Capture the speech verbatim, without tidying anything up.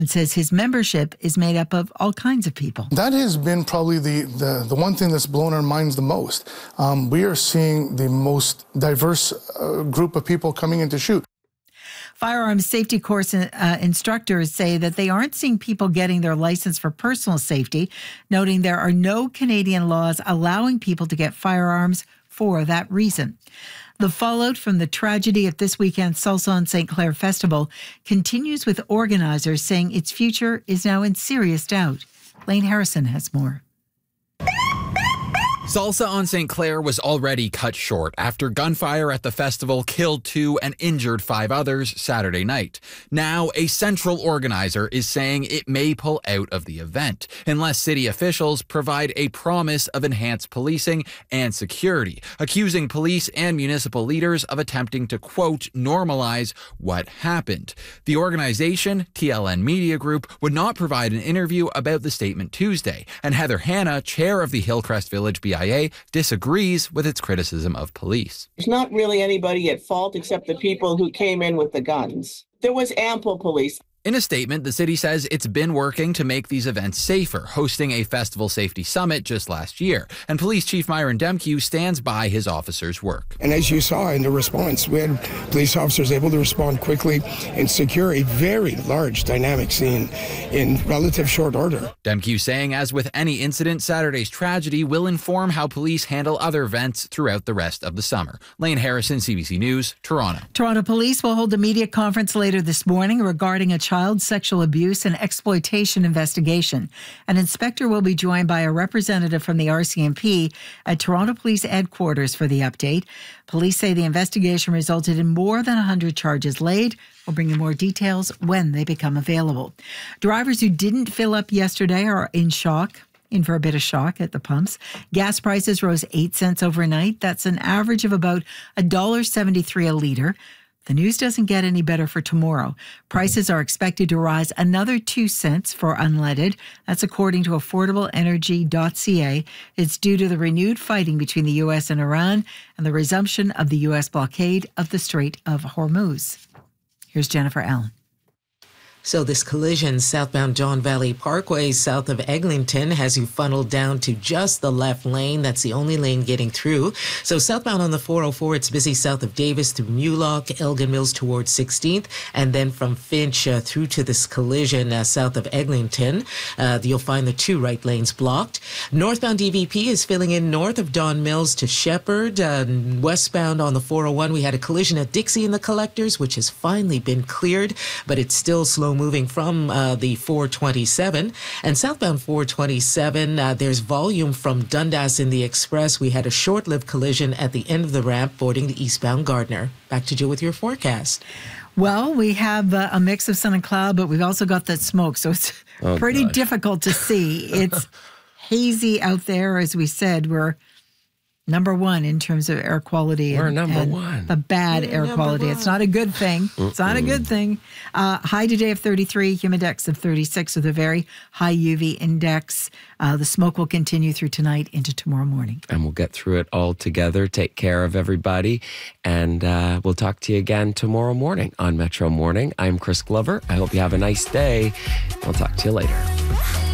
and says his membership is made up of all kinds of people. That has been probably the, the, the one thing that's blown our minds the most. Um, we are seeing the most diverse uh, group of people coming in to shoot. Firearms safety course uh, instructors say that they aren't seeing people getting their license for personal safety, noting there are no Canadian laws allowing people to get firearms for that reason. The fallout from the tragedy at this weekend's Salsa on Saint Clair Festival continues, with organizers saying its future is now in serious doubt. Lane Harrison has more. Salsa on Saint Clair was already cut short after gunfire at the festival killed two and injured five others Saturday night. Now, a central organizer is saying it may pull out of the event unless city officials provide a promise of enhanced policing and security, accusing police and municipal leaders of attempting to, quote, normalize what happened. The organization, T L N Media Group, would not provide an interview about the statement Tuesday, and Heather Hanna, chair of the Hillcrest Village B I A, disagrees with its criticism of police. There's not really anybody at fault except the people who came in with the guns. There was ample police. In a statement, the city says it's been working to make these events safer, hosting a festival safety summit just last year. And Police Chief Myron Demkew stands by his officers' work. And as you saw in the response, we had police officers able to respond quickly and secure a very large dynamic scene in relative short order. Demkew saying, as with any incident, Saturday's tragedy will inform how police handle other events throughout the rest of the summer. Lane Harrison, C B C News, Toronto. Toronto Police will hold a media conference later this morning regarding a child sexual abuse and exploitation investigation. An inspector will be joined by a representative from the R C M P at Toronto Police Headquarters for the update. Police say the investigation resulted in more than one hundred charges laid. We'll bring you more details when they become available. Drivers who didn't fill up yesterday are in shock. In for a bit of shock at the pumps. Gas prices rose eight cents overnight. That's an average of about one dollar seventy-three a litre. The news doesn't get any better for tomorrow. Prices are expected to rise another two cents for unleaded. That's according to affordable energy dot c a. It's due to the renewed fighting between the U S and Iran and the resumption of the U S blockade of the Strait of Hormuz. Here's Jennifer Allen. So this collision southbound John Valley Parkway south of Eglinton has you funneled down to just the left lane. That's the only lane getting through. So southbound on the four oh four, it's busy south of Davis through Mulock, Elgin Mills towards sixteenth, and then from Finch uh, through to this collision uh, south of Eglinton. Uh, you'll find the two right lanes blocked. Northbound D V P is filling in north of Don Mills to Shepherd. Uh, westbound on the four oh one, we had a collision at Dixie and the Collectors, which has finally been cleared, but it's still slow moving from uh, the four twenty-seven. And southbound four twenty-seven, uh, there's volume from Dundas in the Express. We had a short-lived collision at the end of the ramp boarding the eastbound Gardner. Back to Jill with your forecast. Well, we have uh, a mix of sun and cloud, but we've also got that smoke, so it's oh, pretty gosh. difficult to see. It's hazy out there, as we said. We're number one in terms of air quality. We're and, number and one. The bad We're air quality. one. It's not a good thing. Mm-mm. It's not a good thing. Uh, high today of thirty-three, humidex of thirty-six with a very high U V index. Uh, the smoke will continue through tonight into tomorrow morning. And we'll get through it all together. Take care of everybody. And uh, we'll talk to you again tomorrow morning on Metro Morning. I'm Chris Glover. I hope you have a nice day. We'll talk to you later.